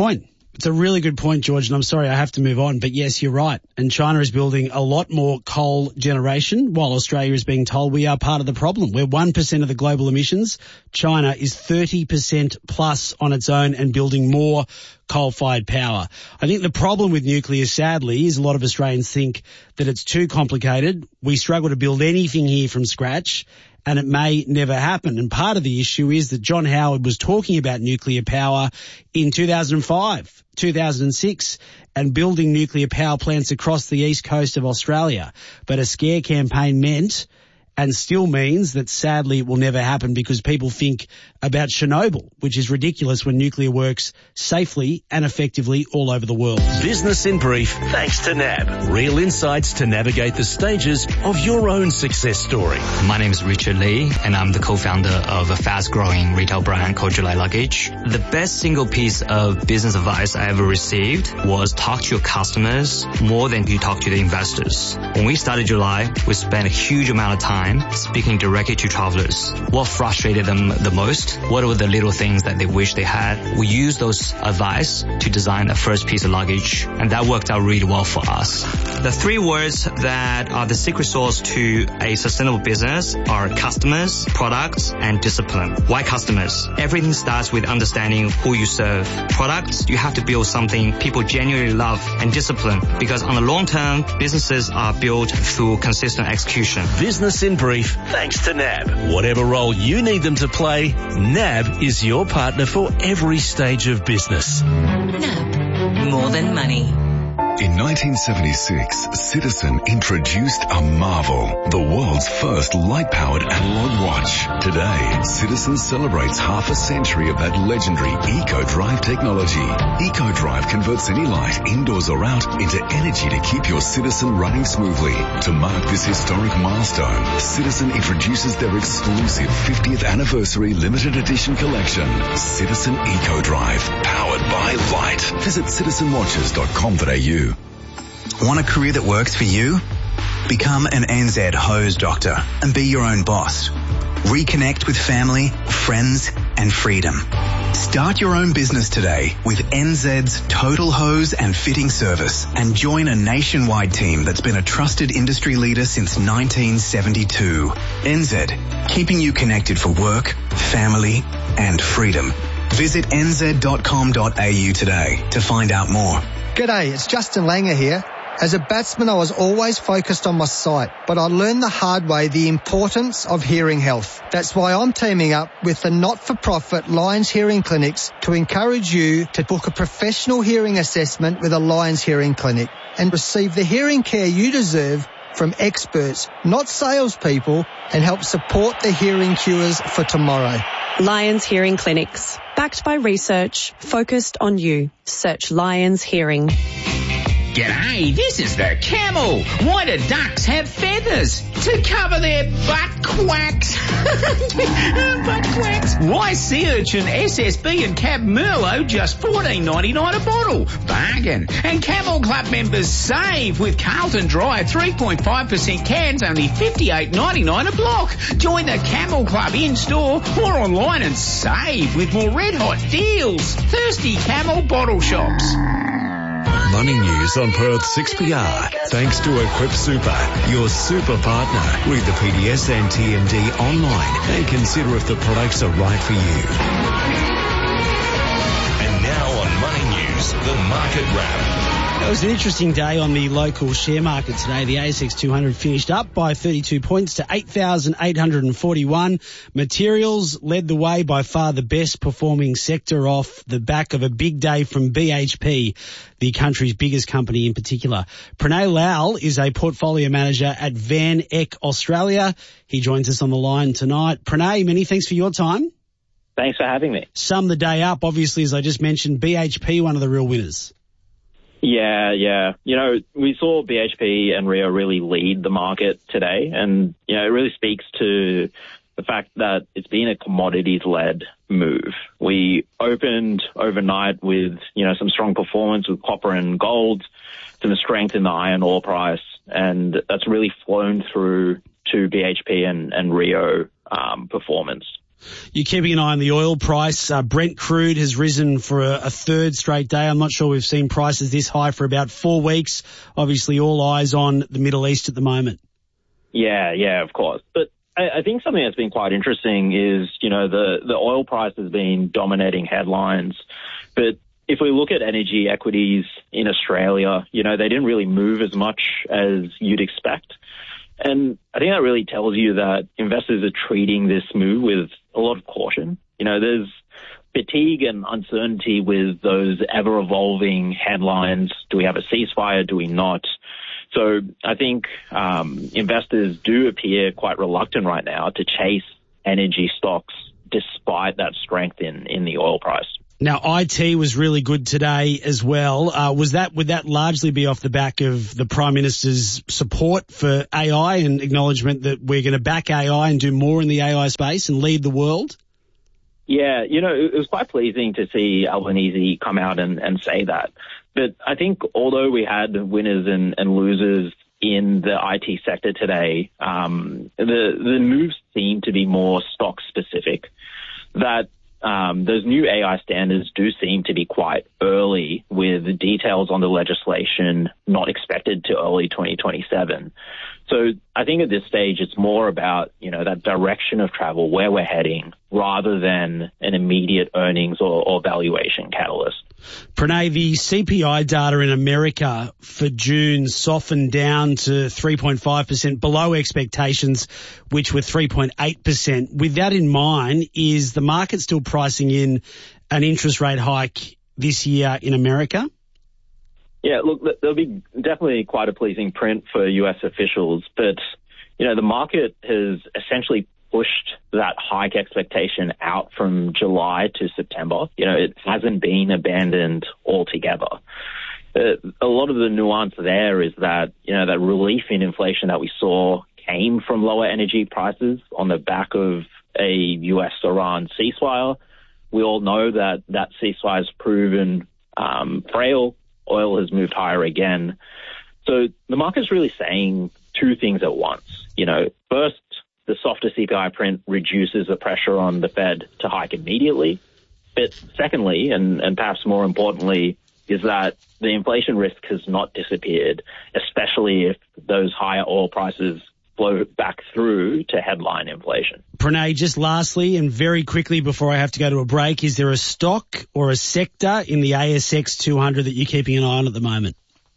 It's a really good point, George, and I'm sorry I have to move on, but yes, you're right. And China is building a lot more coal generation, while Australia is being told we are part of the problem. We're one percent of the global emissions. China is thirty percent plus on its own and building more coal-fired power. I think the problem with nuclear, sadly, is a lot of Australians think that it's too complicated. We struggle to build anything here from scratch, and it may never happen. And part of the issue is that John Howard was talking about nuclear power in two thousand five, two thousand six, and building nuclear power plants across the east coast of Australia. But a scare campaign meant, and still means, that sadly it will never happen because people think about Chernobyl, which is ridiculous when nuclear works safely and effectively all over the world.
Business in Brief, thanks to N A B. Real insights to navigate the stages of your own success story.
My name is Richard Lee, and I'm the co-founder of a fast-growing retail brand called July Luggage. The best single piece of business advice I ever received was talk to your customers more than you talk to the investors. When we started July, we spent a huge amount of time speaking directly to travelers. What frustrated them the most? What were the little things that they wish they had? We used those advice to design a first piece of luggage, and that worked out really well for us. The three words that are the secret sauce to a sustainable business are customers, products, and discipline. Why customers? Everything starts with understanding who you serve. Products, you have to build something people genuinely love, and discipline, because on the long term, businesses are built through consistent execution.
Business in Brief, thanks to N A B. Whatever role you need them to play, N A B is your partner for every stage of business.
N A B. More than money.
In nineteen seventy-six, Citizen introduced a marvel, the world's first light-powered analog watch. Today, Citizen celebrates half a century of that legendary EcoDrive technology. EcoDrive converts any light, indoors or out, into energy to keep your Citizen running smoothly. To mark this historic milestone, Citizen introduces their exclusive fiftieth anniversary limited edition collection, Citizen EcoDrive, powered by light. Visit citizen watches dot com dot a u.
Want a career that works for you? Become an N Z hose doctor and be your own boss. Reconnect with family, friends, and freedom. Start your own business today with N Z's Total Hose and Fitting Service and join a nationwide team that's been a trusted industry leader since nineteen seventy-two. N Z, keeping you connected for work, family, and freedom. Visit n z dot com dot a u today to find out more.
G'day, it's Justin Langer here. As a batsman, I was always focused on my sight, but I learned the hard way the importance of hearing health. That's why I'm teaming up with the not-for-profit Lions Hearing Clinics to encourage you to book a professional hearing assessment with a Lions Hearing Clinic and receive the hearing care you deserve from experts, not salespeople, and help support the hearing cures for tomorrow.
Lions Hearing Clinics. Backed by research, focused on you. Search Lions Hearing.
G'day, this is the Camel. Why do ducks have feathers? To cover their butt quacks. Butt quacks. Why sea urchin, S S B and Cab Merlot just fourteen ninety-nine a bottle? Bargain. And Camel Club members save with Carlton Dry three point five percent cans, only fifty-eight ninety-nine a block. Join the Camel Club in-store or online and save with more red-hot deals. Thirsty Camel bottle shops.
Money news on Perth six P R. Thanks to Equip Super, your super partner. Read the P D S and T M D online and consider if the products are right for you.
And now on Money News, the Market Wrap.
It was an interesting day on the local share market today. The A S X two hundred finished up by thirty-two points to eight thousand eight hundred forty-one. Materials led the way, by far the best performing sector, off the back of a big day from B H P, the country's biggest company in particular. Pranay Lal is a portfolio manager at Van Eck Australia. He joins us on the line tonight. Pranay, many thanks for your time.
Thanks for having me.
Sum the day up, obviously, as I just mentioned, B H P, one of the real winners.
Yeah, yeah. You know, we saw B H P and Rio really lead the market today, and, you know, it really speaks to the fact that it's been a commodities-led move. We opened overnight with, you know, some strong performance with copper and gold, some strength in the iron ore price, and that's really flown through to B H P and, and Rio um, performance.
You're keeping an eye on the oil price. Uh, Brent crude has risen for a, a third straight day. I'm not sure we've seen prices this high for about four weeks. Obviously, all eyes on the Middle East at the moment.
Yeah, yeah, of course. But I, I think something that's been quite interesting is, you know, the, the oil price has been dominating headlines. But if we look at energy equities in Australia, you know, they didn't really move as much as you'd expect. And I think that really tells you that investors are treating this move with a lot of caution. You know, there's fatigue and uncertainty with those ever-evolving headlines. Do we have a ceasefire? Do we not? So I think um, investors do appear quite reluctant right now to chase energy stocks despite that strength in, in the oil price.
Now, I T was really good today as well. Uh, was that would that largely be off the back of the Prime Minister's support for A I and acknowledgement that we're going to back A I and do more in the A I space and lead the world?
Yeah, you know, it was quite pleasing to see Albanese come out and, and say that. But I think although we had winners and, and losers in the I T sector today, um, the, the moves seem to be more stock specific. That Um, those new A I standards do seem to be quite early, with the details on the legislation not expected to early twenty twenty-seven. So I think at this stage it's more about, you know, that direction of travel, where we're heading, rather than an immediate earnings or, or valuation catalyst.
Pranay, the C P I data in America for June softened down to three point five percent below expectations, which were three point eight percent. With that in mind, is the market still pricing in an interest rate hike this year in America?
Yeah, look, there'll be definitely quite a pleasing print for U S officials, but, you know, the market has essentially pushed that hike expectation out from July to September. You know, it hasn't been abandoned altogether. Uh, a lot of the nuance there is that, you know, that relief in inflation that we saw came from lower energy prices on the back of a U S Iran ceasefire. We all know that that ceasefire has proven um, frail. Oil has moved higher again. So the market's really saying two things at once. You know, first, the softer C P I print reduces the pressure on the Fed to hike immediately. But secondly, and, and perhaps more importantly, is that the inflation risk has not disappeared, especially if those higher oil prices flow back through to headline inflation.
Pranay, just lastly and very quickly before I have to go to a break, is there a stock or a sector in the A S X two hundred that you're keeping an eye on at the moment?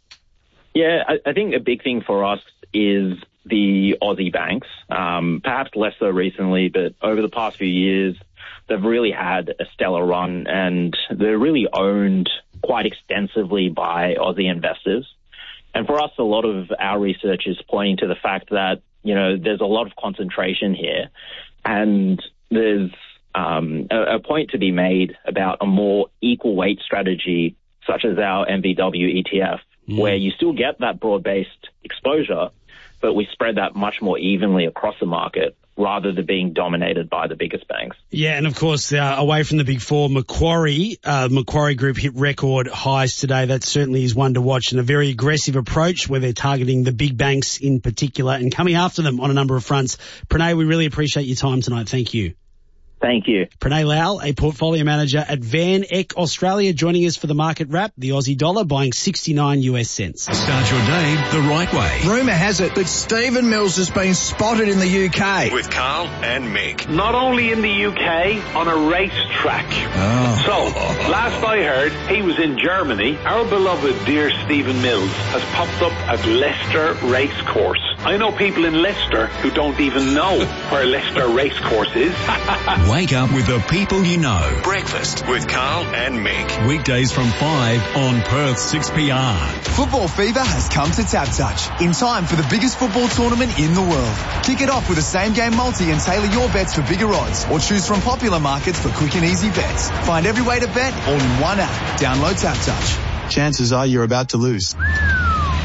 Yeah, I, I think a big thing for us is the Aussie banks, um, perhaps less so recently, but over the past few years, they've really had a stellar run, and they're really owned quite extensively by Aussie investors. And for us, a lot of our research is pointing to the fact that, you know, there's a lot of concentration here, and there's um, a, a point to be made about a more equal weight strategy, such as our M V W E T F, mm. where you still get that broad-based exposure, but we spread that much more evenly across the market rather than being dominated by the biggest banks.
Yeah, and of course, uh, away from the big four, Macquarie, uh, Macquarie Group hit record highs today. That certainly is one to watch, and a very aggressive approach where they're targeting the big banks in particular and coming after them on a number of fronts. Pranay, we really appreciate your time tonight. Thank you.
Thank you.
Pranay Lal, a portfolio manager at Van Eck Australia, joining us for the market wrap. The Aussie dollar buying sixty-nine US cents.
Start your day the right way.
Rumour has it that Stephen Mills has been spotted in the U K.
With Carl and Mick.
Not only in the U K, on a racetrack.
Oh.
So, last I heard, he was in Germany. Our beloved dear Stephen Mills has popped up at Leicester Racecourse. I know people in Leicester who don't even know where Leicester Racecourse is.
Wake up with the people you know. Breakfast with Carl and Mick. Weekdays from five on Perth six P R.
Football fever has come to TapTouch in time for the biggest football tournament in the world. Kick it off with a same-game multi and tailor your bets for bigger odds, or choose from popular markets for quick and easy bets. Find every way to bet all in one app. Download TapTouch. Chances are you're about to lose.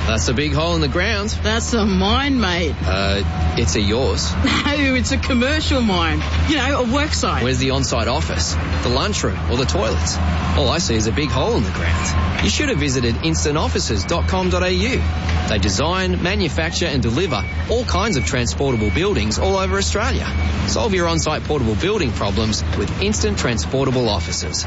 That's a big hole in the ground.
That's a mine, mate.
Uh, it's a yours.
No, it's a commercial mine. You know, a work site.
Where's the on-site office, the lunchroom, or the toilets? All I see is a big hole in the ground. You should have visited instant offices dot com dot a u. They design, manufacture and deliver all kinds of transportable buildings all over Australia. Solve your on-site portable building problems with Instant Transportable Offices.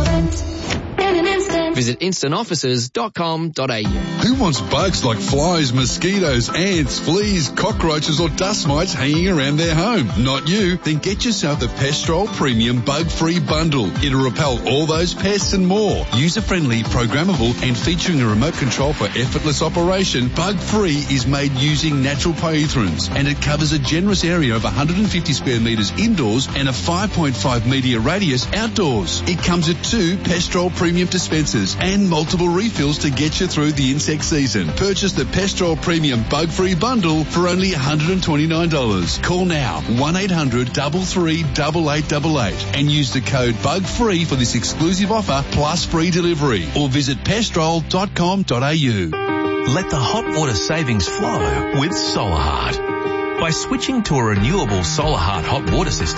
Visit instant offices dot com dot a u.
Who wants bugs like flies, mosquitoes, ants, fleas, cockroaches or dust mites hanging around their home? Not you. Then get yourself the Pestrol Premium Bug-Free Bundle. It'll repel all those pests and more. User-friendly, programmable and featuring a remote control for effortless operation, Bug-Free is made using natural pyrethrins and it covers a generous area of one hundred fifty square metres indoors and a five point five metre radius outdoors. It comes with two Pestrol Premium dispensers and multiple refills to get you through the insect season. Purchase the Pestrol Premium Bug-Free Bundle for only one hundred twenty-nine dollars. Call now one eight hundred three three eight eight eight eight and use the code BUGFREE for this exclusive offer plus free delivery or visit pestrol dot com dot a u.
Let the hot water savings flow with Solar Heart. By switching to a renewable Solar Heart hot water system,